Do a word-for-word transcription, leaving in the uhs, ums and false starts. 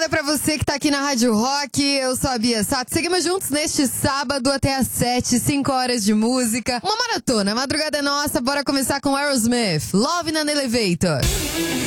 dia pra você que tá aqui na Rádio Rock. Eu sou a Bia Sato. Seguimos juntos neste sábado até às sete, cinco horas de música. Uma maratona, madrugada nossa. Bora começar com Aerosmith, Love in an Elevator.